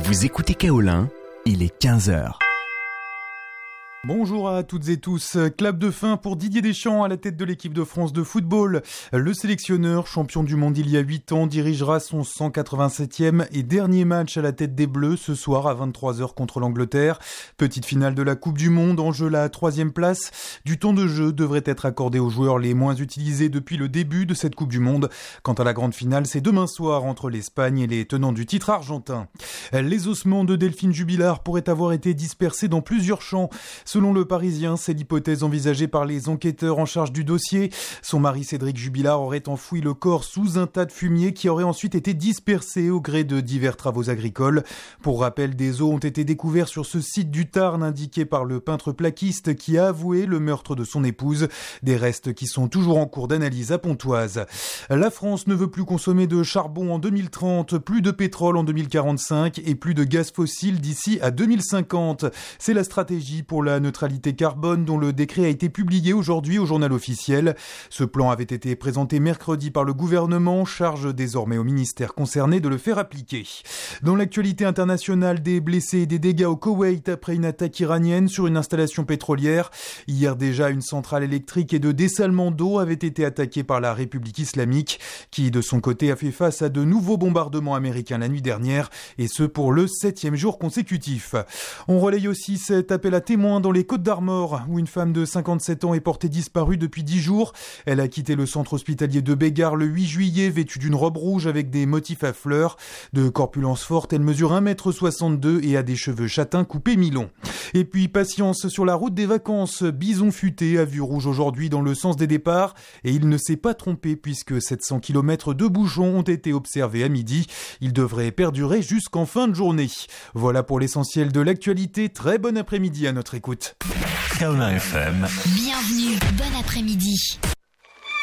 Vous écoutez Kaolin, il est 15h. Bonjour à toutes et tous. Clap de fin pour Didier Deschamps à la tête de l'équipe de France de football. Le sélectionneur, champion du monde il y a 8 ans, dirigera son 187e et dernier match à la tête des Bleus ce soir à 23h contre l'Angleterre. Petite finale de la Coupe du Monde, en jeu la 3e place. Du temps de jeu devrait être accordé aux joueurs les moins utilisés depuis le début de cette Coupe du Monde. Quant à la grande finale, c'est demain soir entre l'Espagne et les tenants du titre argentin. Les ossements de Delphine Jubilard pourraient avoir été dispersés dans plusieurs champs. Selon le Parisien, c'est l'hypothèse envisagée par les enquêteurs en charge du dossier. Son mari Cédric Jubilard aurait enfoui le corps sous un tas de fumier qui aurait ensuite été dispersé au gré de divers travaux agricoles. Pour rappel, des os ont été découverts sur ce site du Tarn indiqué par le peintre plaquiste qui a avoué le meurtre de son épouse. Des restes qui sont toujours en cours d'analyse à Pontoise. La France ne veut plus consommer de charbon en 2030, plus de pétrole en 2045 et plus de gaz fossile d'ici à 2050. C'est la stratégie pour la neutralité carbone dont le décret a été publié aujourd'hui au journal officiel. Ce plan avait été présenté mercredi par le gouvernement, charge désormais au ministère concerné de le faire appliquer. Dans l'actualité internationale, des blessés et des dégâts au Koweït après une attaque iranienne sur une installation pétrolière. Hier déjà, une centrale électrique et de dessalement d'eau avaient été attaquées par la République islamique, qui de son côté a fait face à de nouveaux bombardements américains la nuit dernière, et ce pour le 7e jour consécutif. On relaye aussi cet appel à témoins dans les Côtes-d'Armor, où une femme de 57 ans est portée disparue depuis 10 jours. Elle a quitté le centre hospitalier de Bégard le 8 juillet, vêtue d'une robe rouge avec des motifs à fleurs. De corpulence forte, elle mesure 1m62 et a des cheveux châtains coupés mi-longs. Et puis, patience sur la route des vacances. Bison futé a vu rouge aujourd'hui dans le sens des départs. Et il ne s'est pas trompé puisque 700 km de bouchons ont été observés à midi. Ils devraient perdurer jusqu'en fin de journée. Voilà pour l'essentiel de l'actualité. Très bon après-midi à notre écoute. Kaolin FM. Bienvenue, bon après-midi.